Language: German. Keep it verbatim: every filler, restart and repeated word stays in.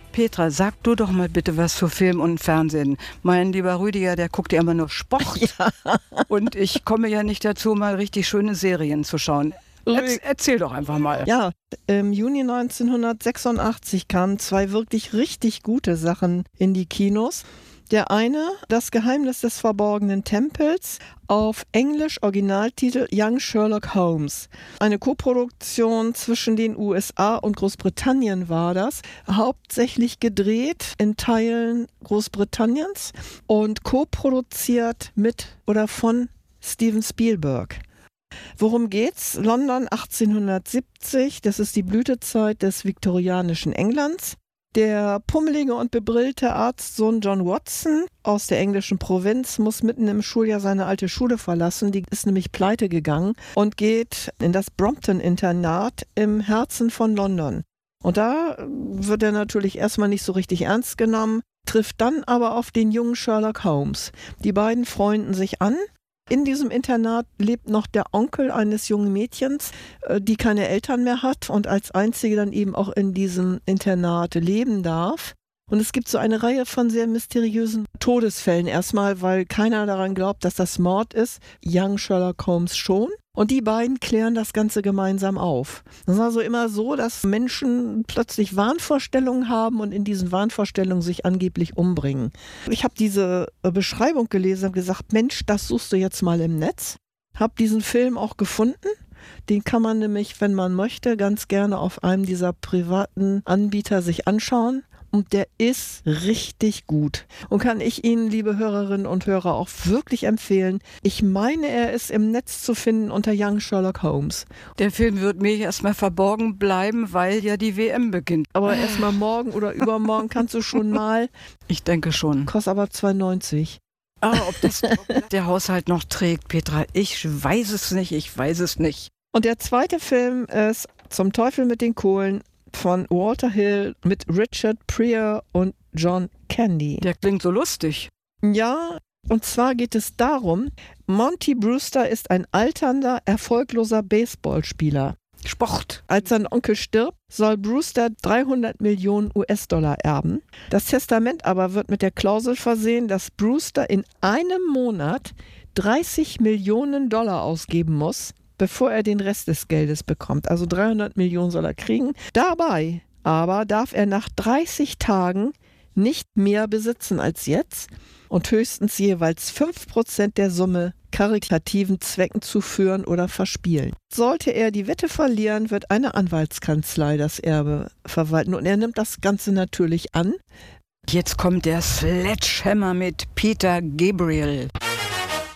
Petra, sag du doch mal bitte was zu Film und Fernsehen. Mein lieber Rüdiger, der guckt ja immer nur Sport. Ja. Und ich komme ja nicht dazu, mal richtig schöne Serien zu schauen. Erz- erzähl doch einfach mal. Ja, im Juni neunzehnhundertsechsundachtzig kamen zwei wirklich richtig gute Sachen in die Kinos. Der eine, Das Geheimnis des verborgenen Tempels, auf Englisch Originaltitel Young Sherlock Holmes. Eine Koproduktion zwischen den U S A und Großbritannien war das, hauptsächlich gedreht in Teilen Großbritanniens und koproduziert mit oder von Steven Spielberg. Worum geht's? London achtzehnhundertsiebzig, das ist die Blütezeit des viktorianischen Englands. Der pummelige und bebrillte Arztsohn John Watson aus der englischen Provinz muss mitten im Schuljahr seine alte Schule verlassen. Die ist nämlich pleite gegangen und geht in das Brompton-Internat im Herzen von London. Und da wird er natürlich erstmal nicht so richtig ernst genommen, trifft dann aber auf den jungen Sherlock Holmes. Die beiden freunden sich an. In diesem Internat lebt noch der Onkel eines jungen Mädchens, die keine Eltern mehr hat und als einzige dann eben auch in diesem Internat leben darf. Und es gibt so eine Reihe von sehr mysteriösen Todesfällen. Erstmal, weil keiner daran glaubt, dass das Mord ist. Young Sherlock Holmes schon. Und die beiden klären das Ganze gemeinsam auf. Das ist also immer so, dass Menschen plötzlich Wahnvorstellungen haben und in diesen Wahnvorstellungen sich angeblich umbringen. Ich habe diese Beschreibung gelesen und gesagt, Mensch, das suchst du jetzt mal im Netz. Habe diesen Film auch gefunden. Den kann man nämlich, wenn man möchte, ganz gerne auf einem dieser privaten Anbieter sich anschauen. Und der ist richtig gut. Und kann ich Ihnen, liebe Hörerinnen und Hörer, auch wirklich empfehlen. Ich meine, er ist im Netz zu finden unter Young Sherlock Holmes. Der Film wird mir erstmal verborgen bleiben, weil ja die W M beginnt. Aber erstmal morgen oder übermorgen kannst du schon mal. Ich denke schon. Kostet aber zwei neunzig. Ah, ob das ob der Haushalt noch trägt, Petra, ich weiß es nicht, ich weiß es nicht. Und der zweite Film ist Zum Teufel mit den Kohlen von Walter Hill mit Richard Pryor und John Candy. Der klingt so lustig. Ja, und zwar geht es darum, Monty Brewster ist ein alternder, erfolgloser Baseballspieler. Sport. Als sein Onkel stirbt, soll Brewster dreihundert Millionen U S-Dollar erben. Das Testament aber wird mit der Klausel versehen, dass Brewster in einem Monat dreißig Millionen Dollar ausgeben muss, bevor er den Rest des Geldes bekommt. Also dreihundert Millionen soll er kriegen. Dabei aber darf er nach dreißig Tagen nicht mehr besitzen als jetzt und höchstens jeweils fünf Prozent der Summe karitativen Zwecken zuführen oder verspielen. Sollte er die Wette verlieren, wird eine Anwaltskanzlei das Erbe verwalten und er nimmt das Ganze natürlich an. Jetzt kommt der Sledgehammer mit Peter Gabriel.